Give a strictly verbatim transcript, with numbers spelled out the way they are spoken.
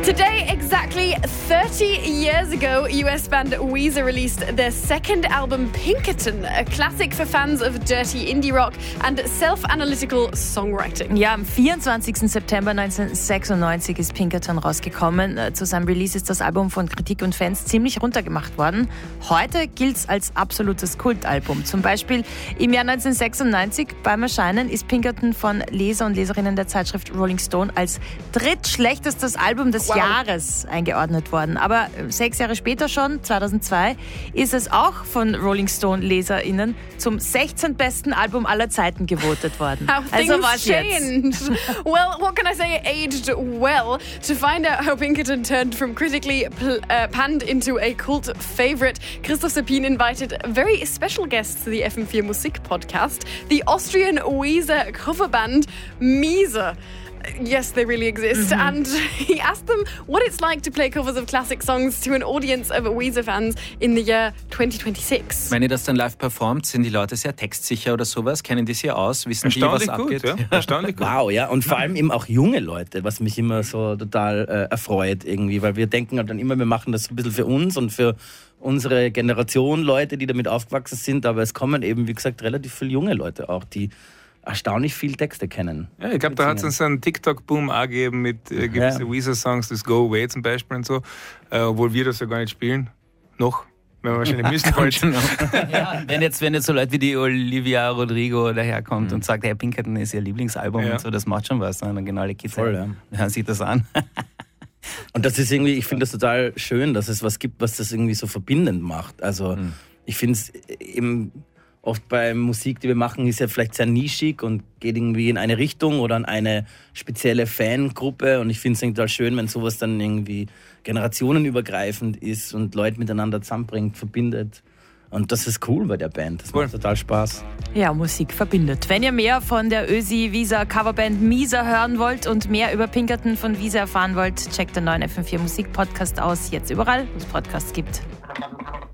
Today, exactly thirty years ago, U S band Weezer released their second album, Pinkerton, a classic for fans of dirty indie rock and self-analytical songwriting. Ja, am vierundzwanzigsten September neunzehnhundertsechsundneunzig ist Pinkerton rausgekommen. Zu seinem Release ist das Album von Kritik und Fans ziemlich runtergemacht worden. Heute gilt es als absolutes Kultalbum. Zum Beispiel im Jahr neunzehnhundertsechsundneunzig beim Erscheinen ist Pinkerton von Leser und Leserinnen der Zeitschrift Rolling Stone als drittschlechtestes Album des wow. Jahres eingeordnet worden. Aber sechs Jahre später schon, zweitausendzwei, ist es auch von Rolling Stone LeserInnen zum sechzehnten Album aller Zeiten gewotet worden. How also things was change. Well, what can I say? It aged well. To find out how Pinkerton turned from critically pl- uh, panned into a cult favorite, Christoph Seppin invited very special guests to the F M four Musik podcast, the Austrian Weezer cover band Miese. Yes, they really exist. Mm-hmm. And he asked them what it's like to play covers of classic songs to an audience of Weezer fans in the year twenty twenty-six. Wenn ihr das dann live performt, sind die Leute sehr textsicher oder sowas? Kennen die sich aus? Wissen die, was abgeht? Ja. Erstaunlich gut. Wow, ja. Und vor allem eben auch junge Leute, was mich immer so total äh, erfreut irgendwie, weil wir denken halt dann immer, wir machen das ein bisschen für uns und für unsere Generation Leute, die damit aufgewachsen sind, aber es kommen eben, wie gesagt, relativ viele junge Leute auch, die erstaunlich viel Texte kennen. Ja, ich glaube, da hat es uns einen TikTok-Boom auch gegeben mit äh, gewissen ja. Weezer-Songs, das Go Away zum Beispiel und so, äh, obwohl wir das ja gar nicht spielen. Noch. Wenn wir wahrscheinlich müssen halt. Ja, wenn jetzt, wenn jetzt so Leute wie die Olivia Rodrigo daherkommt mhm. und sagt, hey, Pinkerton ist ihr Lieblingsalbum ja. und so, das macht schon was. Dann genau alle Kids Voll, ja. hören sich das an. Und das ist irgendwie, ich finde das total schön, dass es was gibt, was das irgendwie so verbindend macht. Also mhm. ich finde es eben oft bei Musik, die wir machen, ist ja vielleicht sehr nischig und geht irgendwie in eine Richtung oder an eine spezielle Fangruppe. Und ich finde es total schön, wenn sowas dann irgendwie generationenübergreifend ist und Leute miteinander zusammenbringt, verbindet. Und das ist cool bei der Band. Das cool. macht total Spaß. Ja, Musik verbindet. Wenn ihr mehr von der Ösi-Weezer-Coverband Miese hören wollt und mehr über Pinkerton von Weezer erfahren wollt, checkt den neuen F M four Musik Podcast aus. Jetzt überall, wo es Podcasts gibt.